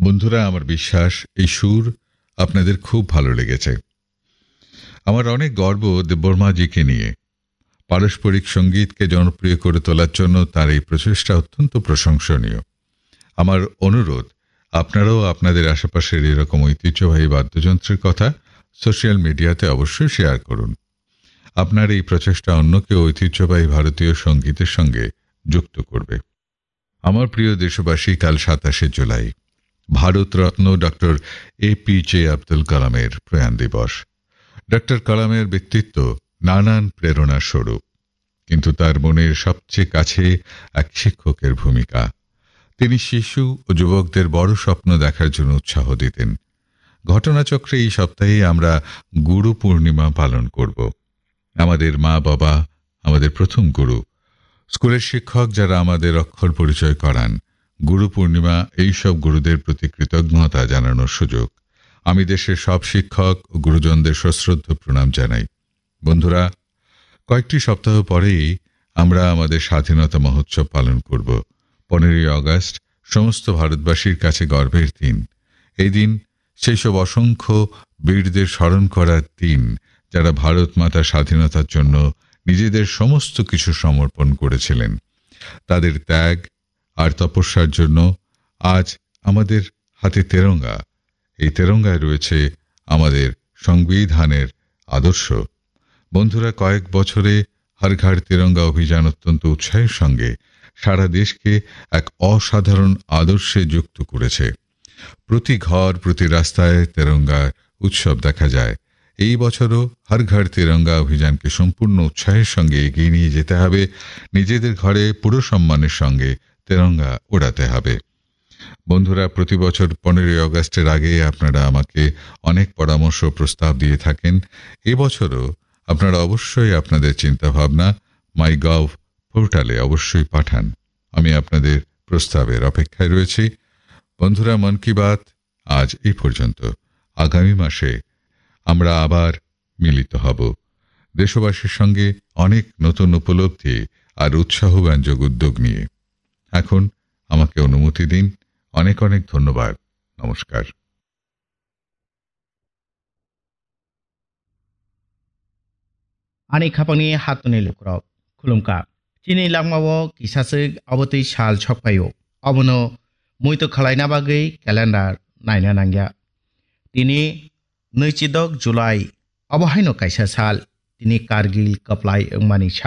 বন্ধুরা, আমার বিশ্বাস এই সুর আপনাদের খুব ভালো লেগেছে। আমার অনেক গর্ব দেববর্মাজিকে নিয়ে। পারস্পরিক সঙ্গীতকে জনপ্রিয় করে তোলার জন্য তার এই প্রচেষ্টা অত্যন্ত প্রশংসনীয়। আমার অনুরোধ, আপনারাও আপনাদের আশেপাশের এরকম ঐতিহ্যবাহী বাদ্যযন্ত্রের কথা সোশ্যাল মিডিয়াতে অবশ্যই শেয়ার করুন। আপনার এই প্রচেষ্টা অন্যকে ঐতিহ্যবাহী ভারতীয় সঙ্গীতের সঙ্গে যুক্ত করবে। আমার প্রিয় দেশবাসী, কাল 27শে জুলাই ভারতরত্ন ডক্টর APJ আব্দুল কালামের প্রয়াণ দিবস। ডক্টর কালামের ব্যক্তিত্ব নানান প্রেরণার স্বরূপ, কিন্তু তার মনের সবচেয়ে কাছে এক শিক্ষকের ভূমিকা। তিনি শিশু ও যুবকদের বড় স্বপ্ন দেখার জন্য উৎসাহ দিতেন। ঘটনাচক্রে এই সপ্তাহে আমরা গুরু পূর্ণিমা পালন করব। আমাদের মা বাবা আমাদের প্রথম গুরু, স্কুলের শিক্ষক যারা আমাদের অক্ষর পরিচয় করান। গুরু পূর্ণিমা এই সব গুরুদের প্রতি কৃতজ্ঞতা জানানোর সুযোগ। আমি দেশের সব শিক্ষক ও গুরুজনদের সশ্রদ্ধ প্রণাম জানাই। বন্ধুরা, কয়েকটি সপ্তাহ পরেই আমরা আমাদের স্বাধীনতা মহোৎসব পালন করব। 15ই আগস্ট সমস্ত ভারতবাসীর কাছে গর্বের দিন। এই দিন সেই সব অসংখ্য বীরদের স্মরণ করার দিন, যারা ভারত মাতার স্বাধীনতার জন্য নিজেদের সমস্ত কিছু সমর্পণ করেছিলেন। তাদের ত্যাগ আর তপস্যার জন্য আজ আমাদের হাতে তেরঙ্গা। এই তেরঙ্গায় রয়েছে আমাদের সংবিধানের আদর্শ। বন্ধুরা, কয়েক বছরে হর ঘর তিরঙ্গা অভিযান অত্যন্ত উৎসাহের সঙ্গে সারা দেশকে এক অসাধারণ আদর্শে যুক্ত করেছে। প্রতি ঘর, প্রতি রাস্তায় তেরঙ্গার উৎসব দেখা যায়। এই বছরও হর ঘর তিরঙ্গা অভিযানকে সম্পূর্ণ উৎসাহের সঙ্গে এগিয়ে নিয়ে যেতে হবে। নিজেদের ঘরে পুরো সম্মানের সঙ্গে তেরঙ্গা ওড়াতে হবে। বন্ধুরা, প্রতি বছর 15ই আগস্টের আগে আপনারা আমাকে অনেক পরামর্শ প্রস্তাব দিয়ে থাকেন। এবছরও আপনারা অবশ্যই আপনাদের চিন্তাভাবনা মাইগভ পোর্টালে অবশ্যই পাঠান। আমি আপনাদের প্রস্তাবের অপেক্ষায় রয়েছি। বন্ধুরা, মন কি বাত আজ এই পর্যন্ত। আগামী মাসে আমরা আবার মিলিত হব দেশবাসীর সঙ্গে অনেক নতুন উপলব্ধি আর উৎসাহব্যঞ্জক উদ্যোগ নিয়ে। এখন আমাকে অনুমতি দিন। অনেক অনেক ধন্যবাদ। নমস্কার। Ani khapangni hatuni lukrok khulumka chini langmao kisasik abotui sal chokpayo abono muito khalaina bagui calendar naina nangya tini 22 July abohaino kaisa sal tini Kargil kaplai engmani